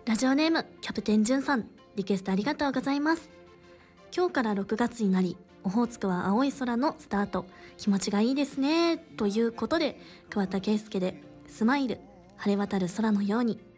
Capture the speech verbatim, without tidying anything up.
ラジオネームキャプテンじゅんさん、リクエストありがとうございます。今日からろくがつになり、オホーツクは青い空のスタート、気持ちがいいですねということで、桑田佳祐でスマイル、晴れ渡る空のように。